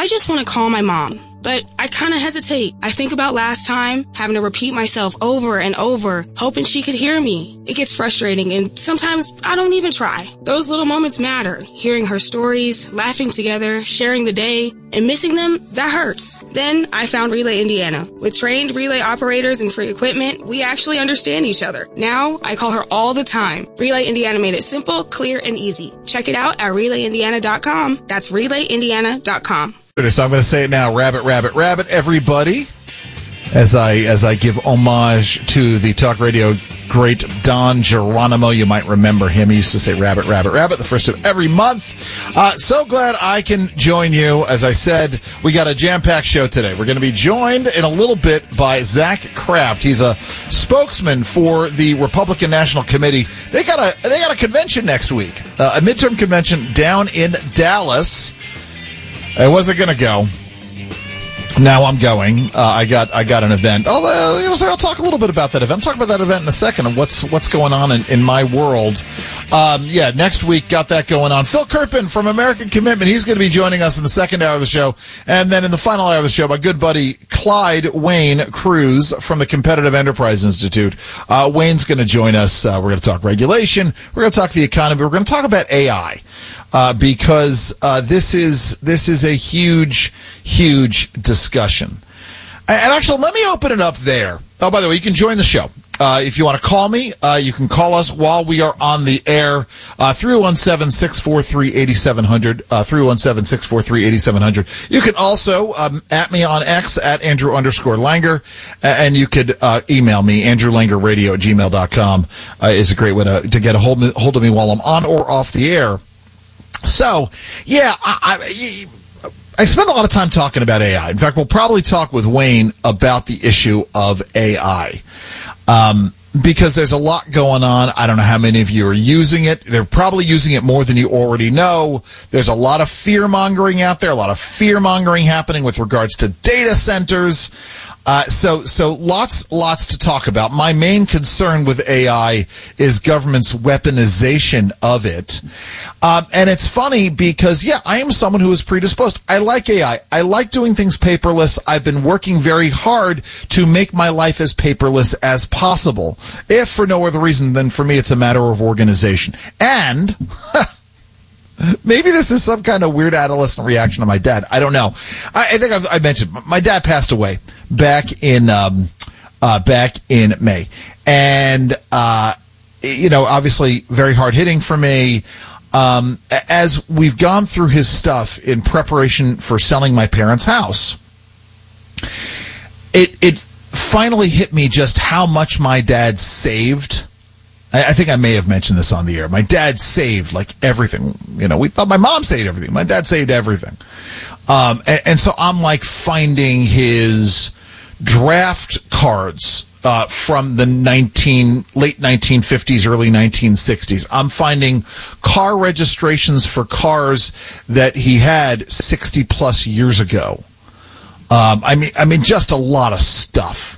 I just want to call my mom, but I kind of hesitate. I think about last time, having to repeat myself over and over, hoping she could hear me. It gets frustrating, and sometimes I don't even try. Those little moments matter. Hearing her stories, laughing together, sharing the day, and missing them, that hurts. Then I found Relay Indiana. With trained relay operators and free equipment, we actually understand each other. Now, I call her all the time. Relay Indiana made it simple, clear, and easy. Check it out at RelayIndiana.com. That's RelayIndiana.com. So I'm going to say it now, rabbit, rabbit, rabbit, everybody, as I give homage to the talk radio great Don Geronimo. You might remember him. He used to say rabbit, rabbit, rabbit the first of every month. So glad I can join you. As I said, we got a jam-packed show today. We're going to be joined in a little bit by Zach Kraft. He's a spokesman for the Republican National Committee. They got a convention next week, a midterm convention down in Dallas. I wasn't going to go. Now I'm going. I got an event. Although, I'll talk a little bit about that event. I'll talk about that event in a second and what's going on in my world. Next week, got that going on. Phil Kerpen from American Commitment. He's going to be joining us in the second hour of the show. And then in the final hour of the show, my good buddy Clyde Wayne Cruz from the Competitive Enterprise Institute. Wayne's going to join us. We're going to talk regulation. We're going to talk the economy. We're going to talk about AI. Because this is a huge discussion. And actually, let me open it up there. Oh, by the way, you can join the show. If you want to call me, you can call us while we are on the air. 317-643-8700. 317-643-8700. You can also at me on X at Andrew_Langer, and you could email me andrewlangerradio@gmail.com. Is a great way to get a hold of me while I'm on or off the air. So, yeah, I spend a lot of time talking about AI. In fact, we'll probably talk with Wayne about the issue of AI. Because there's a lot going on. I don't know how many of you are using it. They're probably using it more than you already know. There's a lot of fear-mongering out there, a lot of fear-mongering happening with regards to data centers. So lots to talk about. My main concern with AI is government's weaponization of it. And it's funny because, I am someone who is predisposed. I like AI. I like doing things paperless. I've been working very hard to make my life as paperless as possible. If for no other reason than for me, it's a matter of organization. And maybe this is some kind of weird adolescent reaction to my dad. I don't know. I think I mentioned my dad passed away back in May, and obviously very hard hitting for me. As we've gone through his stuff in preparation for selling my parents' house, it finally hit me just how much my dad saved. I think I may have mentioned this on the air. My dad saved everything. We thought my mom saved everything. My dad saved everything. And so I'm finding his draft cards from the late 1950s, early 1960s. I'm finding car registrations for cars that he had 60 plus years ago. I mean, just a lot of stuff.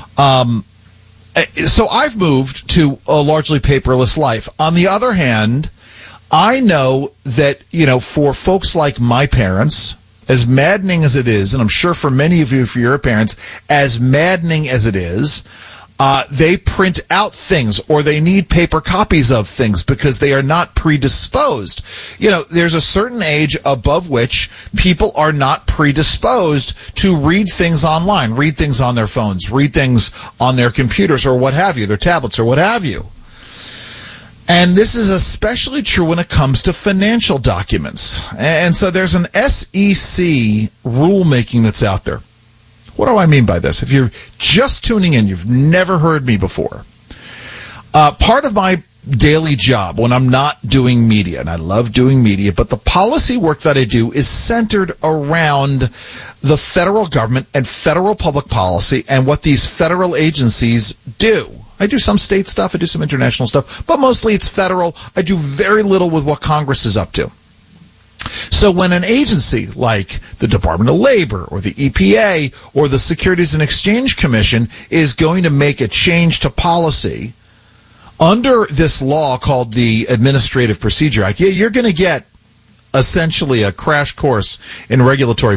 So I've moved to a largely paperless life. On the other hand, I know that, for folks like my parents, as maddening as it is, and I'm sure for many of you, for your parents, as maddening as it is, they print out things or they need paper copies of things because they are not predisposed. There's a certain age above which people are not predisposed to read things online, read things on their phones, read things on their computers or what have you, their tablets or what have you. And this is especially true when it comes to financial documents. And so there's an SEC rulemaking that's out there. What do I mean by this? If you're just tuning in, you've never heard me before. Part of my daily job when I'm not doing media, and I love doing media, but the policy work that I do is centered around the federal government and federal public policy and what these federal agencies do. I do some state stuff, I do some international stuff, but mostly it's federal. I do very little with what Congress is up to. So when an agency like the Department of Labor or the EPA or the Securities and Exchange Commission is going to make a change to policy under this law called the Administrative Procedure Act, you're going to get essentially a crash course in regulatory